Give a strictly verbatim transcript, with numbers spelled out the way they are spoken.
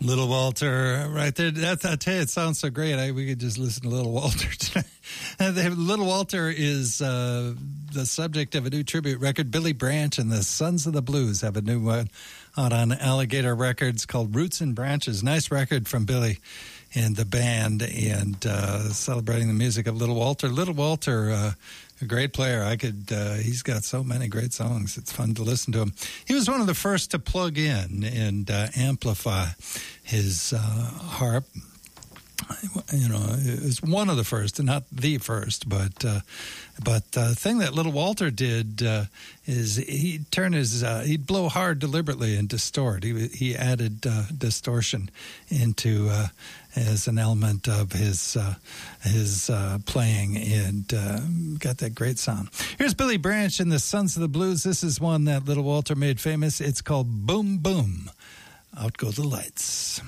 Little Walter, right there. That's, I tell you, it sounds so great. I, we could just listen to Little Walter tonight. Little Walter is uh, the subject of a new tribute record. Billy Branch and the Sons of the Blues have a new one out on Alligator Records called Roots and Branches. Nice record from Billy and the band, and uh, celebrating the music of Little Walter. Little Walter, uh, a great player. I could. Uh, he's got so many great songs. It's fun to listen to him. He was one of the first to plug in and uh, amplify his uh, harp. You know, it was one of the first, and not the first, but uh, but the thing that Little Walter did uh, is he'd turn his uh, he'd blow hard deliberately and distort. He he added uh, distortion into uh, as an element of his uh, his uh, playing, and uh, got that great sound. Here's Billy Branch and the Sons of the Blues. This is one that Little Walter made famous. It's called Boom Boom. Out Go the Lights.